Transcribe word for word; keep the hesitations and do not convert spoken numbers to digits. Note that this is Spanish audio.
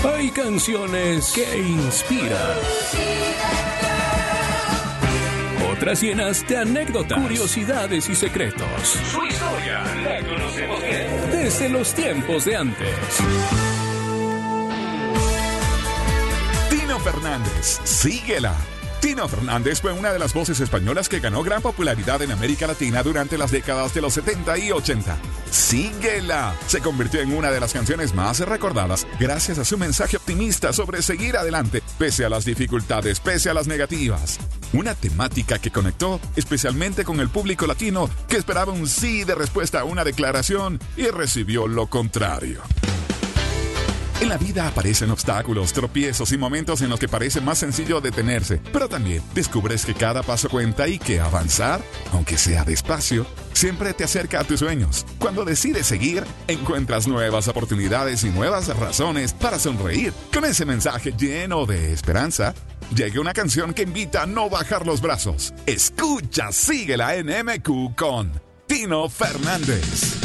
Hay canciones que inspiran. Otras llenas de anécdotas, curiosidades y secretos. Su historia la conocemos bien desde los tiempos de antes. Tino Fernández, síguela. Tino Fernández fue una de las voces españolas que ganó gran popularidad en América Latina durante las décadas de los setenta y ochenta. Síguela se convirtió en una de las canciones más recordadas gracias a su mensaje optimista sobre seguir adelante, pese a las dificultades, pese a las negativas. Una temática que conectó especialmente con el público latino que esperaba un sí de respuesta a una declaración y recibió lo contrario. En la vida aparecen obstáculos, tropiezos y momentos en los que parece más sencillo detenerse, pero también descubres que cada paso cuenta y que avanzar, aunque sea despacio, siempre te acerca a tus sueños. Cuando decides seguir, encuentras nuevas oportunidades y nuevas razones para sonreír. Con ese mensaje lleno de esperanza, llega una canción que invita a no bajar los brazos. Escucha, síguela en M Q con Tino Fernández.